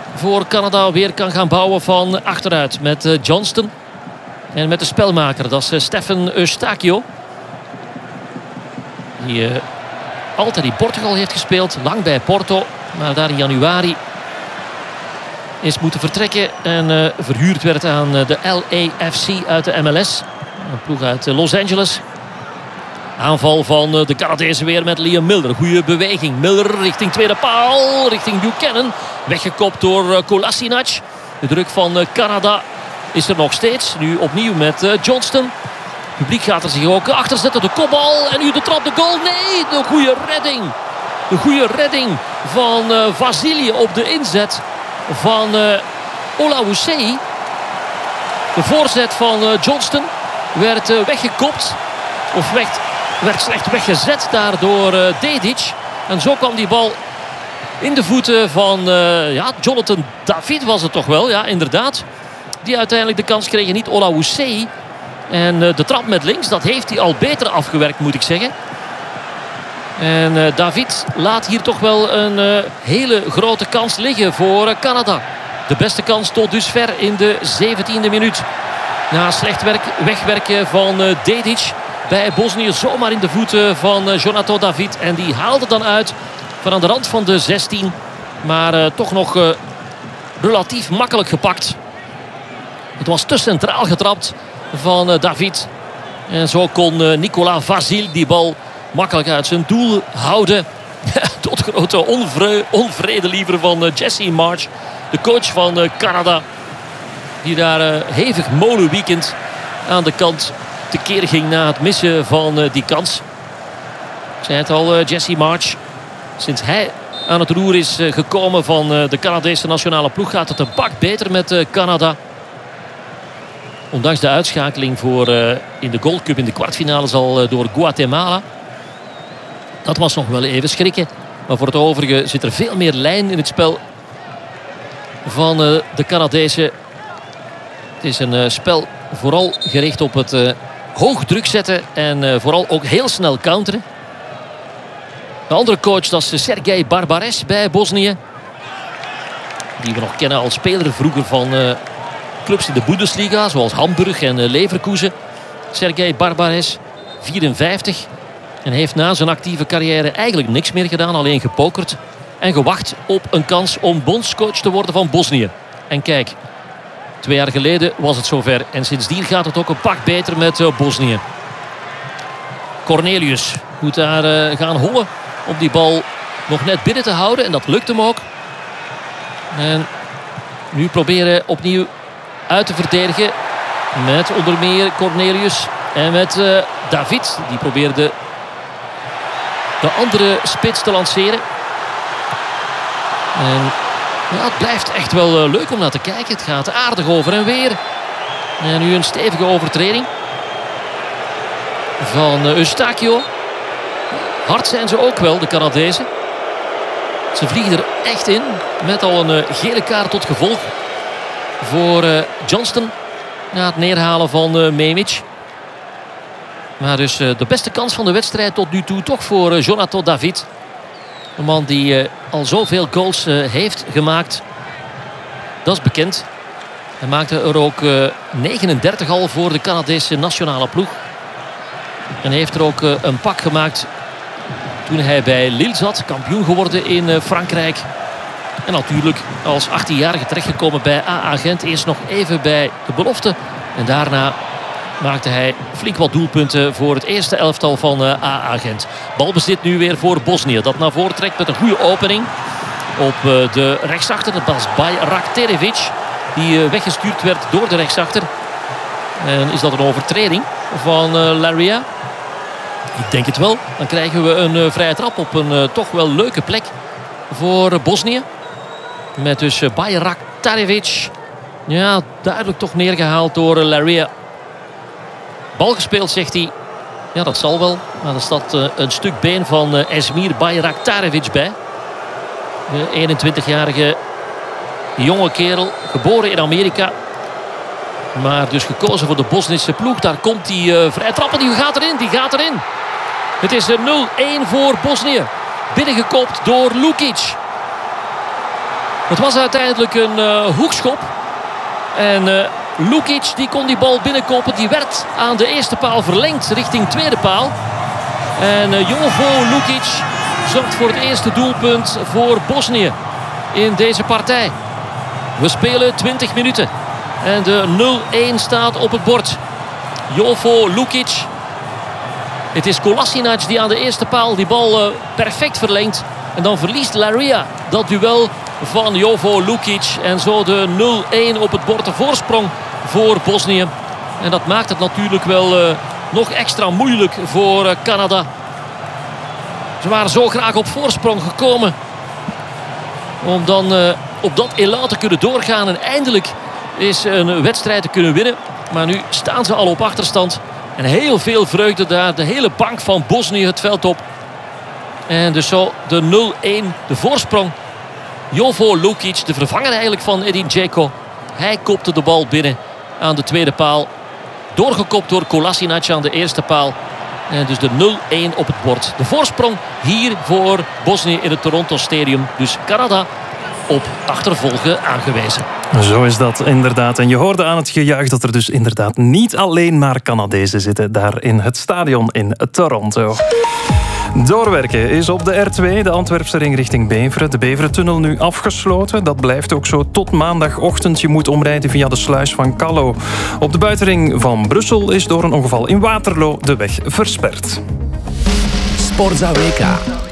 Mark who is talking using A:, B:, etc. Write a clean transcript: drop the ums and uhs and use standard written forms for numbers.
A: voor Canada weer kan gaan bouwen van achteruit. Met Johnston. En met de spelmaker, dat is Stefan Eustáquio. Die altijd in Portugal heeft gespeeld. Lang bij Porto. Maar daar in januari is moeten vertrekken. En verhuurd werd aan de LAFC uit de MLS. Een ploeg uit Los Angeles. Aanval van de Canadezen weer met Liam Milner. Goede beweging. Milner richting tweede paal. Richting Buchanan. Weggekopt door Kolasinac. De druk van Canada is er nog steeds. Nu opnieuw met Johnston. Het publiek gaat er zich ook achter zetten. De kopbal. En nu de trap, de goal. Nee, de goede redding. De goede redding van Vasili op de inzet van Olawusei. De voorzet van Johnston werd weggekopt. Of werd slecht weggezet daar door Dedic. En zo kwam die bal in de voeten van Jonathan David was het toch wel. Ja, inderdaad. Die uiteindelijk de kans kregen. Niet Olawusei. En de trap met links, dat heeft hij al beter afgewerkt, moet ik zeggen. En David laat hier toch wel een hele grote kans liggen voor Canada. De beste kans tot dusver in de 17e minuut. Na slecht wegwerken van Dedic bij Bosnië zomaar in de voeten van Jonathan David. En die haalde dan uit van aan de rand van de 16. Maar toch nog relatief makkelijk gepakt. Het was te centraal getrapt van David. En zo kon Nicolas Vasil die bal makkelijk uit zijn doel houden. Tot grote onvrede liever van Jesse Marsch. De coach van Canada. Die daar hevig molenweekend aan de kant tekeer ging na het missen van die kans. Ik zei het al, Jesse Marsch. Sinds hij aan het roer is gekomen van de Canadese nationale ploeg gaat het een pak beter met Canada. Ondanks de uitschakeling voor in de Gold Cup in de kwartfinales al door Guatemala. Dat was nog wel even schrikken. Maar voor het overige zit er veel meer lijn in het spel van de Canadezen. Het is een spel vooral gericht op het hoog druk zetten. En vooral ook heel snel counteren. De andere coach, dat is Sergej Barbares bij Bosnië. Die we nog kennen als speler vroeger van clubs in de Bundesliga. Zoals Hamburg en Leverkusen. Sergej Barbares, 54. En heeft na zijn actieve carrière eigenlijk niks meer gedaan. Alleen gepokerd. En gewacht op een kans om bondscoach te worden van Bosnië. En kijk, 2 jaar geleden was het zover. En sindsdien gaat het ook een pak beter met Bosnië. Cornelius moet daar gaan hollen om die bal nog net binnen te houden. En dat lukt hem ook. En nu proberen opnieuw uit te verdedigen. Met onder meer Cornelius en met David. Die probeerde de andere spits te lanceren. En ja, het blijft echt wel leuk om naar te kijken. Het gaat aardig over en weer. En nu een stevige overtreding van Eustáquio. Hard zijn ze ook wel, de Canadezen. Ze vliegen er echt in. Met al een gele kaart tot gevolg voor Johnston. Na het neerhalen van Memic. Maar dus de beste kans van de wedstrijd tot nu toe toch voor Jonathan David. Een man die al zoveel goals heeft gemaakt. Dat is bekend. Hij maakte er ook 39 al voor de Canadese nationale ploeg. En heeft er ook een pak gemaakt toen hij bij Lille zat. Kampioen geworden in Frankrijk. En natuurlijk als 18-jarige terechtgekomen bij AA Gent. Eerst nog even bij de belofte. En daarna maakte hij flink wat doelpunten voor het eerste elftal van AA Gent. Balbezit nu weer voor Bosnië. Dat naar voren trekt met een goede opening. Op de rechtsachter. Dat was Bayraktarevic. Die weggestuurd werd door de rechtsachter. En is dat een overtreding van Laria? Ik denk het wel. Dan krijgen we een vrije trap op een toch wel leuke plek voor Bosnië. Met dus Bayraktarevic. Ja, duidelijk toch neergehaald door Laria. Bal gespeeld, zegt hij. Ja, dat zal wel. Maar er staat een stuk been van Esmir Bayraktarevic bij. De 21-jarige jonge kerel. Geboren in Amerika. Maar dus gekozen voor de Bosnische ploeg. Daar komt die vrije trappen. Die gaat erin. Het is 0-1 voor Bosnië. Binnengekopt door Lukic. Het was uiteindelijk een hoekschop. En Lukic die kon die bal binnenkoppen. Die werd aan de eerste paal verlengd richting tweede paal. En Jovo Lukic zorgt voor het eerste doelpunt voor Bosnië in deze partij. We spelen 20 minuten. En de 0-1 staat op het bord. Jovo Lukic. Het is Kolasinac die aan de eerste paal die bal perfect verlengt. En dan verliest Laria dat duel van Jovo Lukic. En zo de 0-1 op het bord. De voorsprong voor Bosnië. En dat maakt het natuurlijk wel nog extra moeilijk voor Canada. Ze waren zo graag op voorsprong gekomen. Om dan op dat elan te kunnen doorgaan. En eindelijk is een wedstrijd te kunnen winnen. Maar nu staan ze al op achterstand. En heel veel vreugde daar. De hele bank van Bosnië het veld op. En dus zo de 0-1, de voorsprong. Jovo Lukic, de vervanger eigenlijk van Edin Dzeko. Hij kopte de bal binnen aan de tweede paal. Doorgekopt door Kolasinac aan de eerste paal. En dus de 0-1 op het bord. De voorsprong hier voor Bosnië in het Toronto Stadium. Dus Canada op achtervolgen aangewezen.
B: Zo is dat inderdaad. En je hoorde aan het gejuich dat er dus inderdaad niet alleen maar Canadezen zitten daar in het stadion in Toronto. Doorwerken is op de R2, de Antwerpse ring richting Beveren. De Beverentunnel nu afgesloten. Dat blijft ook zo tot maandagochtend. Je moet omrijden via de sluis van Callo. Op de buitenring van Brussel is door een ongeval in Waterloo de weg versperd.
C: Sport za WK.